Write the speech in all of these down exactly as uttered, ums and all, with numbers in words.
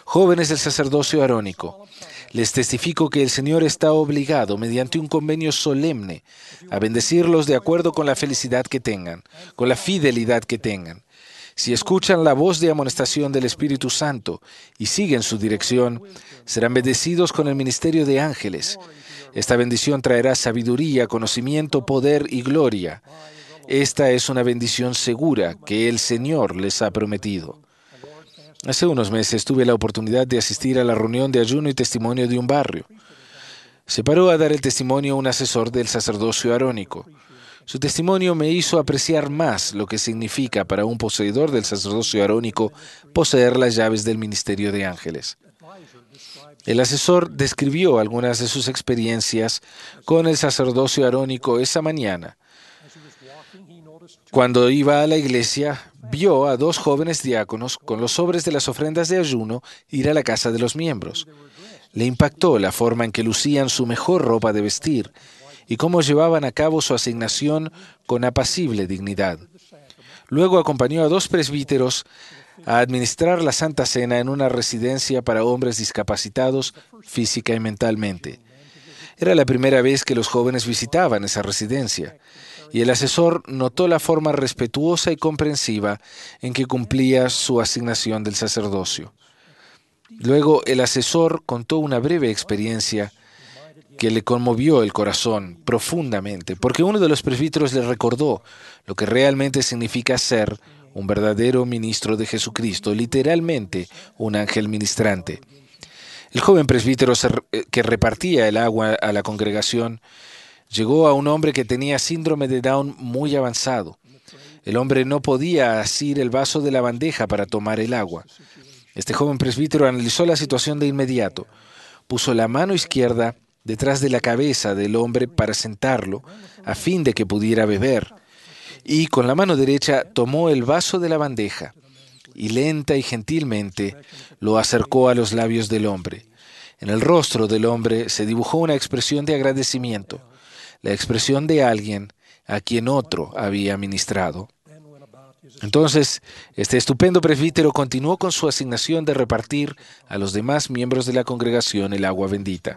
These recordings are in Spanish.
Jóvenes del sacerdocio arónico, les testifico que el Señor está obligado, mediante un convenio solemne, a bendecirlos de acuerdo con la felicidad que tengan, con la fidelidad que tengan. Si escuchan la voz de amonestación del Espíritu Santo y siguen su dirección, serán bendecidos con el ministerio de ángeles. Esta bendición traerá sabiduría, conocimiento, poder y gloria. Esta es una bendición segura que el Señor les ha prometido. Hace unos meses tuve la oportunidad de asistir a la reunión de ayuno y testimonio de un barrio. Se paró a dar el testimonio un asesor del sacerdocio arónico. Su testimonio me hizo apreciar más lo que significa para un poseedor del sacerdocio arónico poseer las llaves del ministerio de ángeles. El asesor describió algunas de sus experiencias con el sacerdocio arónico esa mañana. Cuando iba a la iglesia, vio a dos jóvenes diáconos con los sobres de las ofrendas de ayuno ir a la casa de los miembros. Le impactó la forma en que lucían su mejor ropa de vestir y cómo llevaban a cabo su asignación con apacible dignidad. Luego acompañó a dos presbíteros a administrar la Santa Cena en una residencia para hombres discapacitados física y mentalmente. Era la primera vez que los jóvenes visitaban esa residencia, y el asesor notó la forma respetuosa y comprensiva en que cumplía su asignación del sacerdocio. Luego el asesor contó una breve experiencia que le conmovió el corazón profundamente, porque uno de los presbíteros le recordó lo que realmente significa ser un verdadero ministro de Jesucristo, literalmente un ángel ministrante. El joven presbítero que repartía el agua a la congregación llegó a un hombre que tenía síndrome de Down muy avanzado. El hombre no podía asir el vaso de la bandeja para tomar el agua. Este joven presbítero analizó la situación de inmediato. Puso la mano izquierda detrás de la cabeza del hombre para sentarlo, a fin de que pudiera beber. Y con la mano derecha tomó el vaso de la bandeja y lenta y gentilmente lo acercó a los labios del hombre. En el rostro del hombre se dibujó una expresión de agradecimiento, la expresión de alguien a quien otro había ministrado. Entonces, este estupendo presbítero continuó con su asignación de repartir a los demás miembros de la congregación el agua bendita.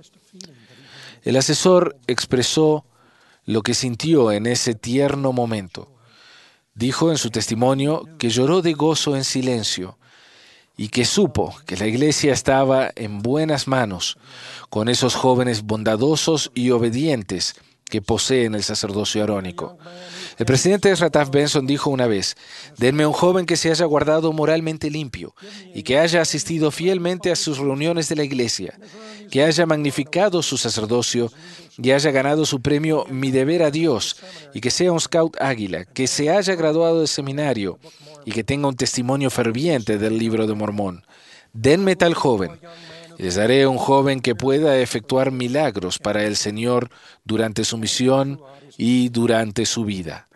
El asesor expresó lo que sintió en ese tierno momento. Dijo en su testimonio que lloró de gozo en silencio y que supo que la iglesia estaba en buenas manos con esos jóvenes bondadosos y obedientes que poseen el sacerdocio arónico. El presidente Ezra Taft Benson dijo una vez: «Denme un joven que se haya guardado moralmente limpio y que haya asistido fielmente a sus reuniones de la iglesia, que haya magnificado su sacerdocio y haya ganado su premio Mi deber a Dios, y que sea un scout águila, que se haya graduado de seminario y que tenga un testimonio ferviente del libro de Mormón. Denme tal joven. Y les daré un joven que pueda efectuar milagros para el Señor durante su misión y durante su vida».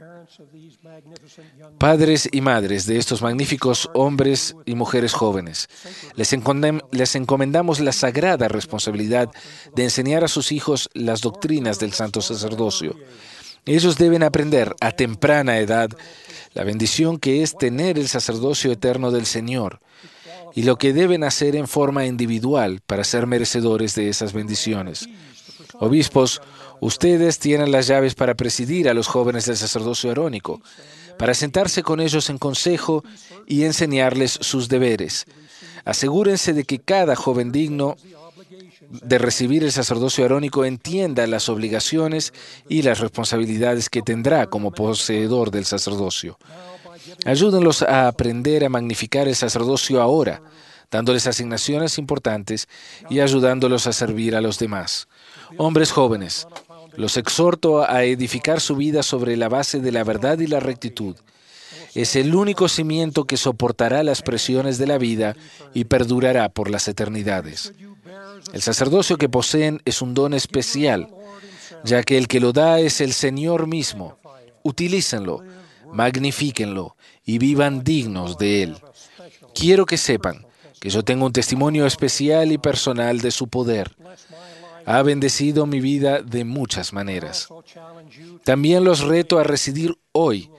Padres y madres de estos magníficos hombres y mujeres jóvenes, les, encomendam- les encomendamos la sagrada responsabilidad de enseñar a sus hijos las doctrinas del santo sacerdocio. Ellos deben aprender a temprana edad la bendición que es tener el sacerdocio eterno del Señor y lo que deben hacer en forma individual para ser merecedores de esas bendiciones. Obispos, ustedes tienen las llaves para presidir a los jóvenes del sacerdocio arónico, para sentarse con ellos en consejo y enseñarles sus deberes. Asegúrense de que cada joven digno de recibir el sacerdocio arónico entienda las obligaciones y las responsabilidades que tendrá como poseedor del sacerdocio. Ayúdenlos a aprender a magnificar el sacerdocio ahora, dándoles asignaciones importantes y ayudándolos a servir a los demás. Hombres jóvenes, los exhorto a edificar su vida sobre la base de la verdad y la rectitud. Es el único cimiento que soportará las presiones de la vida y perdurará por las eternidades. El sacerdocio que poseen es un don especial, ya que el que lo da es el Señor mismo. Utilícenlo, magnifíquenlo y vivan dignos de él. Quiero que sepan que yo tengo un testimonio especial y personal de su poder. Ha bendecido mi vida de muchas maneras. También los reto a residir hoy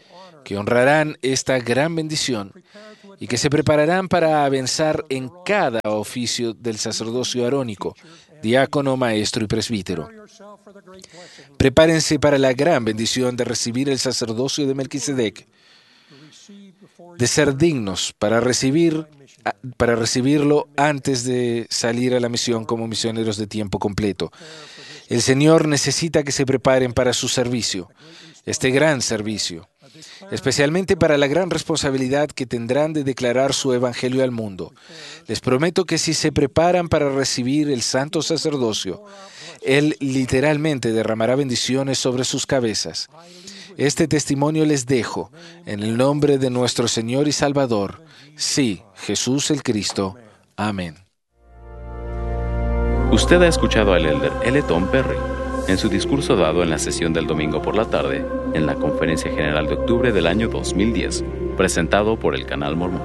que honrarán esta gran bendición y que se prepararán para avanzar en cada oficio del sacerdocio arónico, diácono, maestro y presbítero. Prepárense para la gran bendición de recibir el sacerdocio de Melquisedec, de ser dignos para recibir, para recibirlo antes de salir a la misión como misioneros de tiempo completo. El Señor necesita que se preparen para su servicio, este gran servicio, especialmente para la gran responsabilidad que tendrán de declarar su evangelio al mundo. Les prometo que si se preparan para recibir el santo sacerdocio, Él literalmente derramará bendiciones sobre sus cabezas. Este testimonio les dejo en el nombre de nuestro Señor y Salvador, sí, Jesús el Cristo. Amén. Usted ha escuchado al elder L. Tom Perry en su discurso dado en la sesión del domingo por la tarde en la Conferencia General de octubre del año dos mil diez, presentado por el Canal Mormón.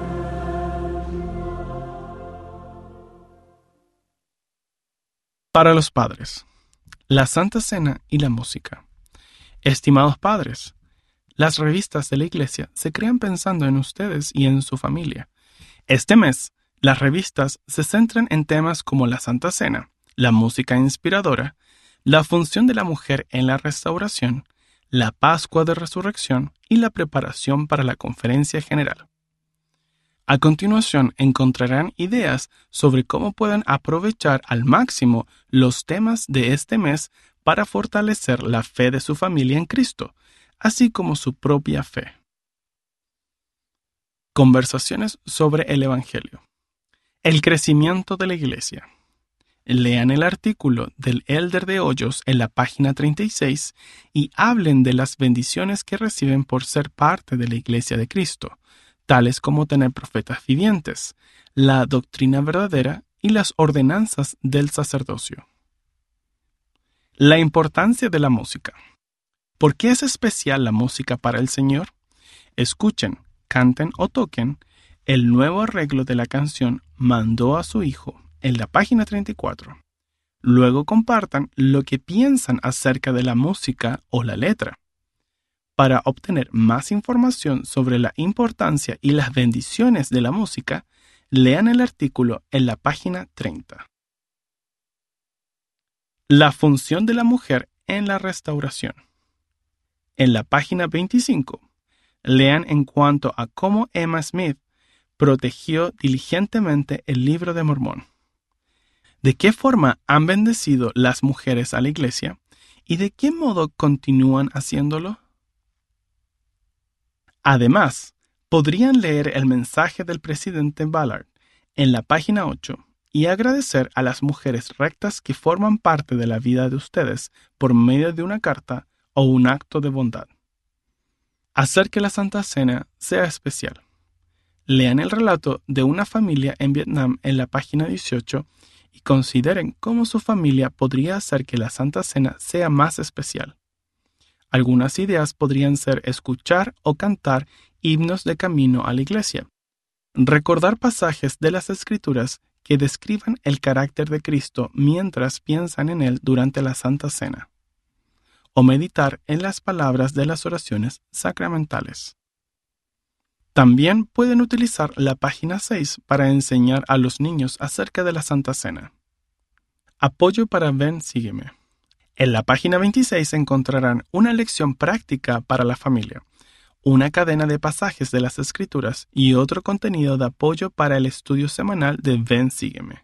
Para los padres, la Santa Cena y la música. Estimados padres, las revistas de la Iglesia se crean pensando en ustedes y en su familia. Este mes, las revistas se centran en temas como la Santa Cena, la música inspiradora, la función de la mujer en la restauración, la Pascua de Resurrección y la preparación para la Conferencia General. A continuación encontrarán ideas sobre cómo pueden aprovechar al máximo los temas de este mes para fortalecer la fe de su familia en Cristo, así como su propia fe. Conversaciones sobre el Evangelio. El crecimiento de la Iglesia. Lean el artículo del Elder de Hoyos en la página treinta y seis y hablen de las bendiciones que reciben por ser parte de la Iglesia de Cristo, tales como tener profetas vivientes, la doctrina verdadera y las ordenanzas del sacerdocio. La importancia de la música. ¿Por qué es especial la música para el Señor? Escuchen, canten o toquen el nuevo arreglo de la canción Mandó a su Hijo en la página treinta y cuatro. Luego compartan lo que piensan acerca de la música o la letra. Para obtener más información sobre la importancia y las bendiciones de la música, lean el artículo en la página treinta. La función de la mujer en la restauración. En la página veinticinco, lean en cuanto a cómo Emma Smith protegió diligentemente el Libro de Mormón. ¿De qué forma han bendecido las mujeres a la Iglesia y de qué modo continúan haciéndolo? Además, podrían leer el mensaje del presidente Ballard en la página ocho y agradecer a las mujeres rectas que forman parte de la vida de ustedes por medio de una carta o un acto de bondad. Hacer que la Santa Cena sea especial. Lean el relato de una familia en Vietnam en la página dieciocho y consideren cómo su familia podría hacer que la Santa Cena sea más especial. Algunas ideas podrían ser escuchar o cantar himnos de camino a la iglesia, recordar pasajes de las Escrituras que describan el carácter de Cristo mientras piensan en él durante la Santa Cena, o meditar en las palabras de las oraciones sacramentales. También pueden utilizar la página seis para enseñar a los niños acerca de la Santa Cena. Apoyo para Ven, Sígueme. En la página veintiséis encontrarán una lección práctica para la familia, una cadena de pasajes de las Escrituras y otro contenido de apoyo para el estudio semanal de Ven, Sígueme.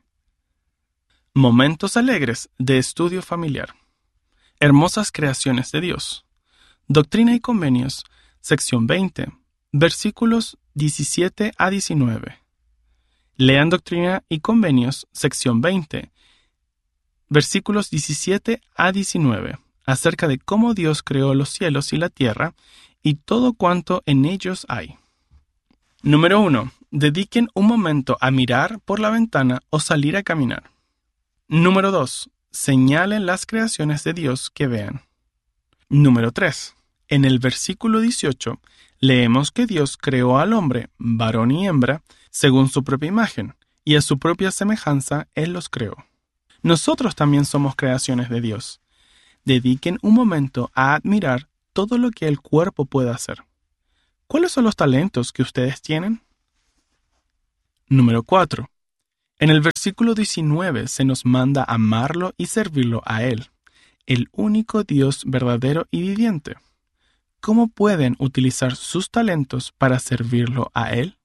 Momentos alegres de estudio familiar. Hermosas creaciones de Dios. Doctrina y Convenios, sección veinte, versículos diecisiete a diecinueve. Lean Doctrina y Convenios, sección veinte, versículos diecisiete a diecinueve, acerca de cómo Dios creó los cielos y la tierra y todo cuanto en ellos hay. Número uno. Dediquen un momento a mirar por la ventana o salir a caminar. Número dos. Señalen las creaciones de Dios que vean. Número tres. En el versículo dieciocho, leemos que Dios creó al hombre, varón y hembra, según su propia imagen, y a su propia semejanza Él los creó. Nosotros también somos creaciones de Dios. Dediquen un momento a admirar todo lo que el cuerpo puede hacer. ¿Cuáles son los talentos que ustedes tienen? Número cuatro. En el versículo diecinueve se nos manda amarlo y servirlo a Él, el único Dios verdadero y viviente. ¿Cómo pueden utilizar sus talentos para servirlo a Él?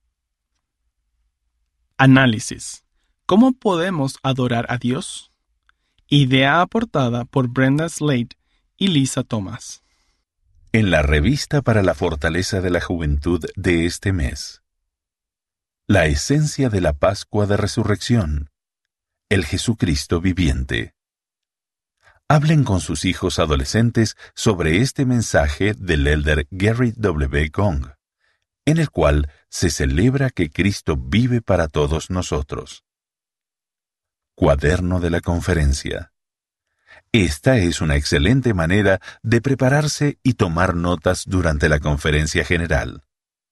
Análisis. ¿Cómo podemos adorar a Dios? Idea aportada por Brenda Slade y Lisa Thomas. En la revista para la fortaleza de la juventud de este mes. La esencia de la Pascua de Resurrección. El Jesucristo viviente. Hablen con sus hijos adolescentes sobre este mensaje del elder Gary W. Gong, en el cual se celebra que Cristo vive para todos nosotros. Cuaderno de la conferencia. Esta es una excelente manera de prepararse y tomar notas durante la conferencia general.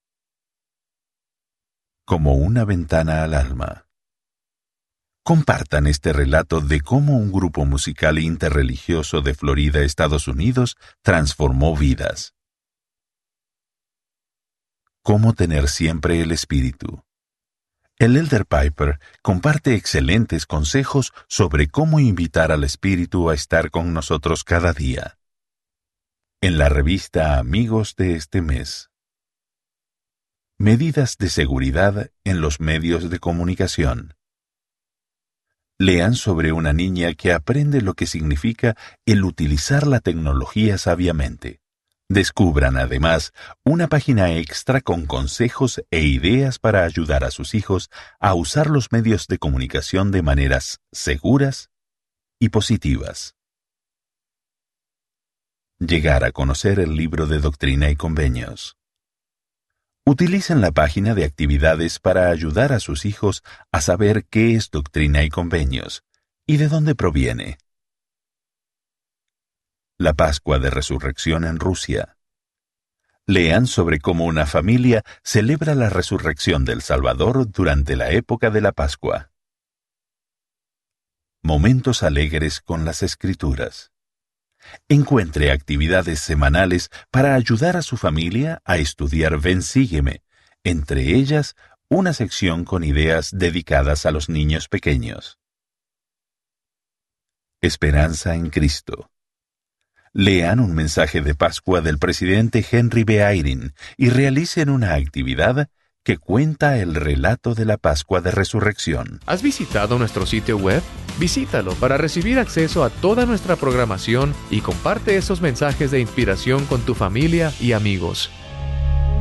Como una ventana al alma. Compartan este relato de cómo un grupo musical interreligioso de Florida, Estados Unidos, transformó vidas. Cómo tener siempre el espíritu. El elder Piper comparte excelentes consejos sobre cómo invitar al espíritu a estar con nosotros cada día. En la revista Amigos de este mes. Medidas de seguridad en los medios de comunicación. Lean sobre una niña que aprende lo que significa el utilizar la tecnología sabiamente. Descubran además una página extra con consejos e ideas para ayudar a sus hijos a usar los medios de comunicación de maneras seguras y positivas. Llegar a conocer el libro de Doctrina y Convenios. Utilicen la página de actividades para ayudar a sus hijos a saber qué es Doctrina y Convenios y de dónde proviene. La Pascua de Resurrección en Rusia. Lean sobre cómo una familia celebra la resurrección del Salvador durante la época de la Pascua. Momentos alegres con las Escrituras. Encuentre actividades semanales para ayudar a su familia a estudiar Ven Sígueme, entre ellas una sección con ideas dedicadas a los niños pequeños. Esperanza en Cristo. Lean un mensaje de Pascua del presidente Henry B. Eyring y realicen una actividad que cuenta el relato de la Pascua de Resurrección. ¿Has visitado nuestro sitio web? Visítalo para recibir acceso a toda nuestra programación y comparte esos mensajes de inspiración con tu familia y amigos.